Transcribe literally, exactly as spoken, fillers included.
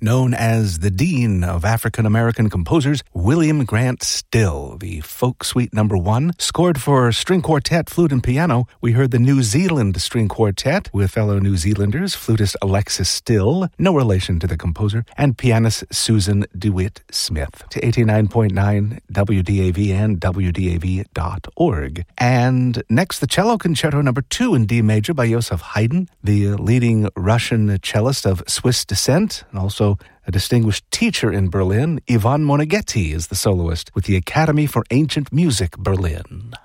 known as the Dean of African American Composers, William Grant Still. The Folk Suite Number One, scored for string quartet, flute, and piano. We heard the New Zealand String Quartet with fellow New Zealanders, flutist Alexis Still, no relation to the composer, and pianist Susan DeWitt Smith. To eighty-nine point nine W D A V and W D A V dot org. And next, the Cello Concerto Number Two in D major by Joseph Haydn, the leading Russian cellist of Swiss descent, and also a distinguished teacher in Berlin. Ivan Moneghetti is the soloist with the Academy for Ancient Music, Berlin.